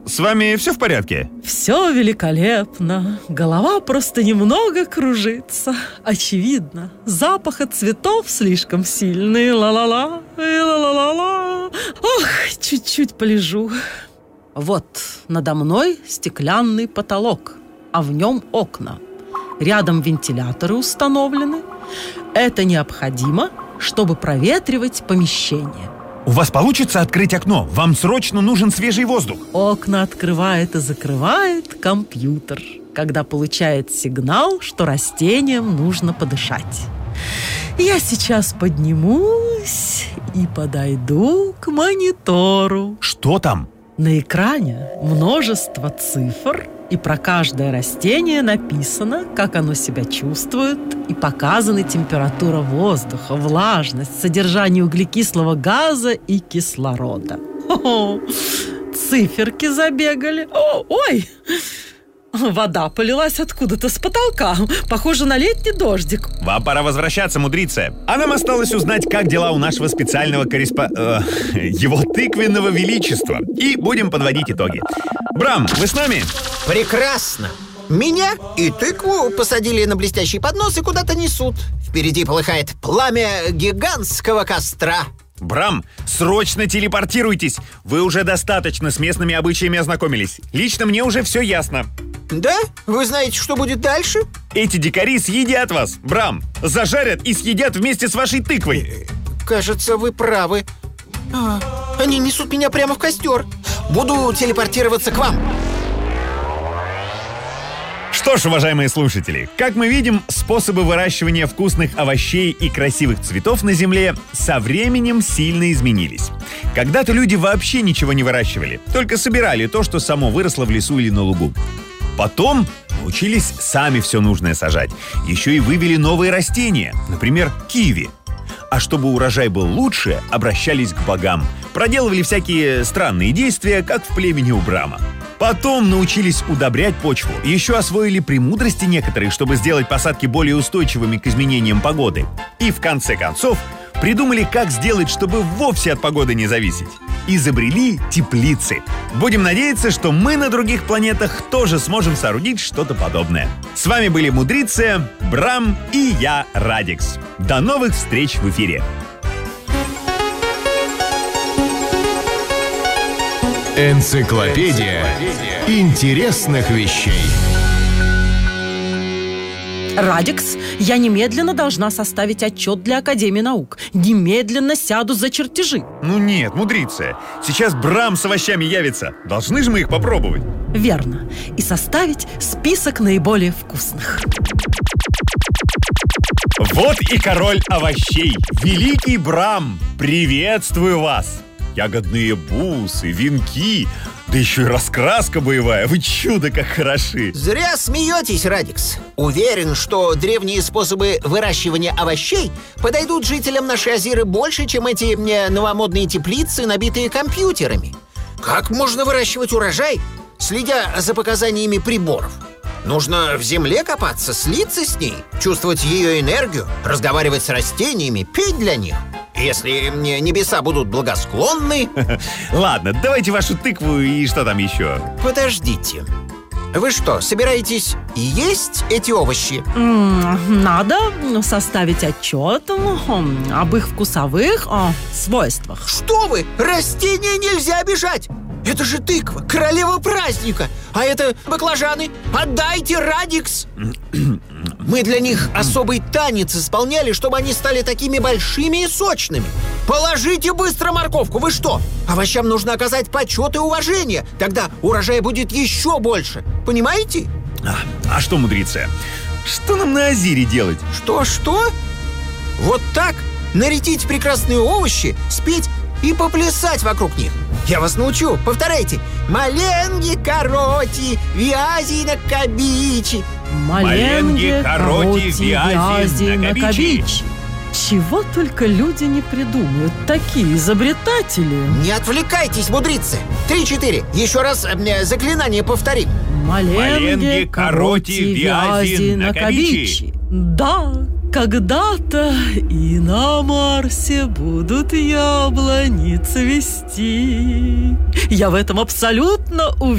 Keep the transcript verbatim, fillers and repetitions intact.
с вами все в порядке? Все великолепно. Голова просто немного кружится. Очевидно, запах от цветов слишком сильный. Ла-ла-ла, и ла-ла-ла-ла. Ох, чуть-чуть полежу. Вот надо мной стеклянный потолок, а в нем окна. Рядом вентиляторы установлены. Это необходимо, чтобы проветривать помещение. У вас получится открыть окно? Вам срочно нужен свежий воздух. Окна открывает и закрывает компьютер, когда получает сигнал, что растениям нужно подышать. Я сейчас поднимусь и подойду к монитору. Что там? На экране множество цифр, и про каждое растение написано, как оно себя чувствует, и показаны температура воздуха, влажность, содержание углекислого газа и кислорода. О, циферки забегали. О, ой! Вода полилась откуда-то с потолка. Похоже на летний дождик. Вам пора возвращаться, мудрица. А нам осталось узнать, как дела у нашего специального корреспо... Э, его тыквенного величества. И будем подводить итоги. Брам, вы с нами? Прекрасно. Меня и тыкву посадили на блестящий поднос и куда-то несут. Впереди полыхает пламя гигантского костра. Брам, срочно телепортируйтесь. Вы уже достаточно с местными обычаями ознакомились. Лично мне уже все ясно. Да? Вы знаете, что будет дальше? Эти дикари съедят вас, Брам. Зажарят и съедят вместе с вашей тыквой. Кажется, вы правы. А, они несут меня прямо в костер. Буду телепортироваться к вам. Что ж, уважаемые слушатели, как мы видим, способы выращивания вкусных овощей и красивых цветов на Земле со временем сильно изменились. Когда-то люди вообще ничего не выращивали, только собирали то, что само выросло в лесу или на лугу. Потом научились сами все нужное сажать. Еще и вывели новые растения, например, киви. А чтобы урожай был лучше, обращались к богам. Проделывали всякие странные действия, как в племени у Брама. Потом научились удобрять почву. Еще освоили премудрости некоторые, чтобы сделать посадки более устойчивыми к изменениям погоды. И в конце концов придумали, как сделать, чтобы вовсе от погоды не зависеть. Изобрели теплицы. Будем надеяться, что мы на других планетах тоже сможем соорудить что-то подобное. С вами были мудрицы, Брам и я, Радикс. До новых встреч в эфире. Энциклопедия интересных вещей. Радикс, я немедленно должна составить отчет для Академии наук. Немедленно сяду за чертежи. Ну нет, мудрица. Сейчас Брам с овощами явится. Должны же мы их попробовать. Верно. И составить список наиболее вкусных. Вот и король овощей, великий Брам. Приветствую вас. Ягодные бусы, венки, да еще и раскраска боевая. Вы чудо как хороши. Зря смеетесь, Радикс. Уверен, что древние способы выращивания овощей подойдут жителям нашей Азиры больше, чем эти э, новомодные теплицы, набитые компьютерами. Как можно выращивать урожай, следя за показаниями приборов? Нужно в земле копаться, слиться с ней, чувствовать ее энергию, разговаривать с растениями, петь для них. Если небеса будут благосклонны... Ладно, давайте вашу тыкву и что там еще? Подождите. Вы что, собираетесь есть эти овощи? Надо составить отчет об их вкусовых о, свойствах. Что вы? Растения нельзя обижать! Это же тыква, королева праздника. А это баклажаны. Отдайте, Радикс. Мы для них особый танец исполняли, чтобы они стали такими большими и сочными. Положите быстро морковку. Вы что? Овощам нужно оказать почет и уважение. Тогда урожай будет еще больше. Понимаете? А, а что, мудрица? Что нам на Азире делать? Что-что? Вот так нарядить прекрасные овощи, спеть и поплясать вокруг них. Я вас научу. Повторяйте. Маленьги, короти, вязи на кабичи. Маленьги, короти, вязи на кабичи. Чего только люди не придумают. Такие изобретатели. Не отвлекайтесь, мудрицы. Три-четыре. Еще раз э, заклинание повторим. Маленьги, короти, вязи на кабичи. Да, когда-то и на Марсе будут яблони цвести. Я в этом абсолютно уверена.